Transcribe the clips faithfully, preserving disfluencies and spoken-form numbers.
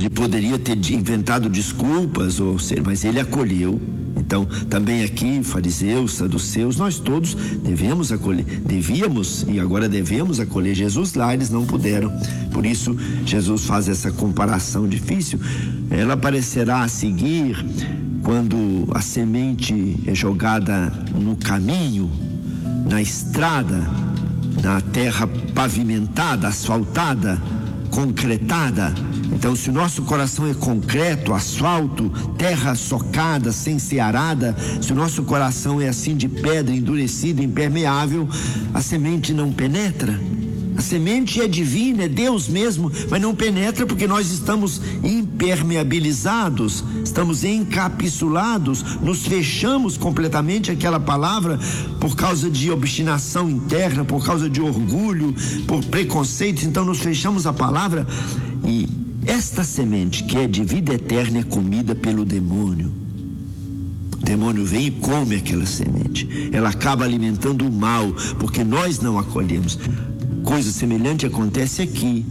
Ele poderia ter inventado desculpas, ou seja, mas ele acolheu. Então, também aqui, fariseus, saduceus, nós todos devemos acolher, devíamos e agora devemos acolher Jesus lá, eles não puderam. Por isso, Jesus faz essa comparação difícil. Ela aparecerá a seguir quando a semente é jogada no caminho, na estrada, na terra pavimentada, asfaltada, concretada. Então, se o nosso coração é concreto, asfalto, terra socada, sem ser arada, se o nosso coração é assim de pedra, endurecido, impermeável, a semente não penetra. A semente é divina, é Deus mesmo, mas não penetra porque nós estamos impermeabilizados, estamos encapsulados, nos fechamos completamente àquela palavra por causa de obstinação interna, por causa de orgulho, por preconceitos. Então nos fechamos à palavra, e esta semente que é de vida eterna é comida pelo demônio. O demônio vem e come aquela semente, ela acaba alimentando o mal, porque nós não acolhemos. Coisa semelhante acontece aqui.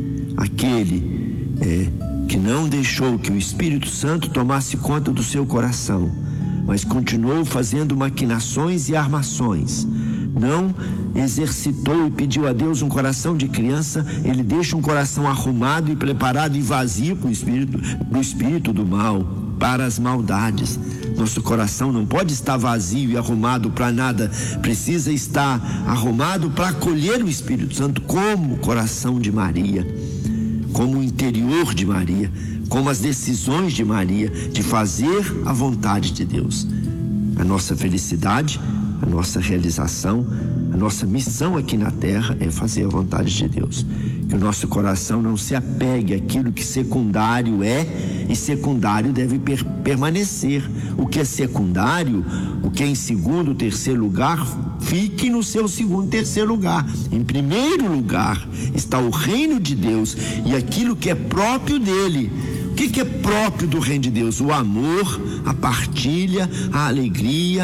Aquele é, que não deixou que o Espírito Santo tomasse conta do seu coração, mas continuou fazendo maquinações e armações, não exercitou e pediu a Deus um coração de criança, ele deixa um coração arrumado e preparado e vazio para o espírito, para o espírito do mal, para as maldades. Nosso coração não pode estar vazio e arrumado para nada, precisa estar arrumado para acolher o Espírito Santo, como o coração de Maria, como o interior de Maria, como as decisões de Maria, de fazer a vontade de Deus. A nossa felicidade, a nossa realização, a nossa missão aqui na terra é fazer a vontade de Deus. Que o nosso coração não se apegue àquilo que secundário é, e secundário deve per- permanecer. O que é secundário, o que é em segundo, terceiro lugar, fique no seu segundo, terceiro lugar. Em primeiro lugar está o reino de Deus e aquilo que é próprio dele. O que, que é próprio do reino de Deus? O amor, a partilha, a alegria,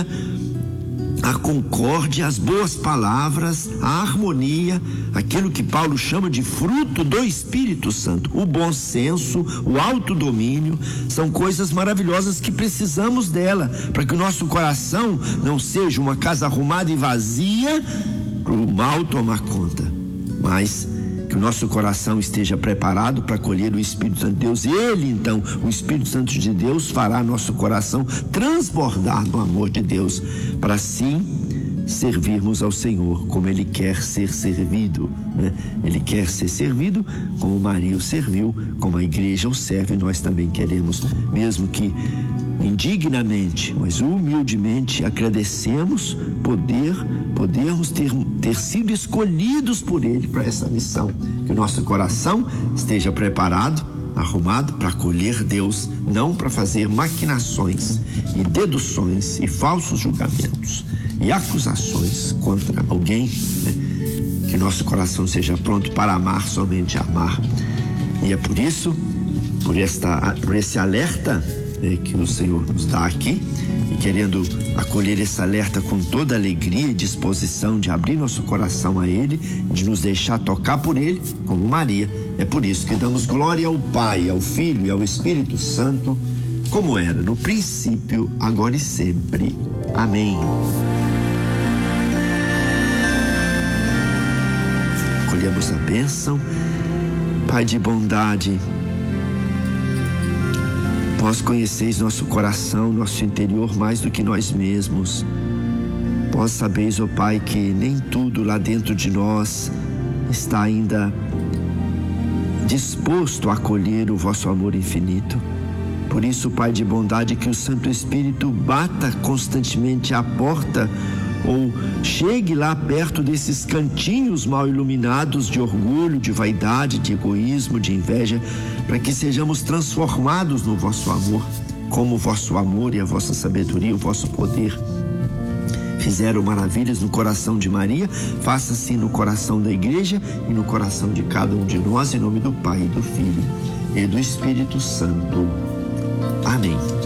a concórdia, as boas palavras, a harmonia, aquilo que Paulo chama de fruto do Espírito Santo, o bom senso, o autodomínio, são coisas maravilhosas que precisamos dela, para que o nosso coração não seja uma casa arrumada e vazia para o mal tomar conta, mas que o nosso coração esteja preparado para acolher o Espírito Santo de Deus. Ele, então, o Espírito Santo de Deus fará nosso coração transbordar no amor de Deus, para assim servirmos ao Senhor como Ele quer ser servido, né? Ele quer ser servido como Maria o serviu, como a igreja o serve. Nós também queremos, mesmo que indignamente, mas humildemente, agradecemos poder, podermos ter, ter sido escolhidos por Ele para essa missão. Que o nosso coração esteja preparado, arrumado para acolher Deus, não para fazer maquinações e deduções e falsos julgamentos e acusações contra alguém, né? Que nosso coração seja pronto para amar, somente amar. E é por isso, por, esta, por esse alerta, né, que o Senhor nos dá aqui, e querendo acolher esse alerta com toda alegria e disposição de abrir nosso coração a Ele, de nos deixar tocar por Ele, como Maria. É por isso que damos glória ao Pai, ao Filho e ao Espírito Santo, como era no princípio, agora e sempre. Amém. Acolhemos a bênção. Pai de bondade, vós conheceis nosso coração, nosso interior mais do que nós mesmos. Vós sabeis, ó Pai, que nem tudo lá dentro de nós está ainda disposto a acolher o vosso amor infinito. Por isso, Pai de bondade, que o Santo Espírito bata constantemente à porta, ou chegue lá perto desses cantinhos mal iluminados de orgulho, de vaidade, de egoísmo, de inveja, para que sejamos transformados no vosso amor, como o vosso amor e a vossa sabedoria, o vosso poder fizeram maravilhas no coração de Maria, faça assim no coração da igreja e no coração de cada um de nós, em nome do Pai, do Filho e do Espírito Santo. Amém.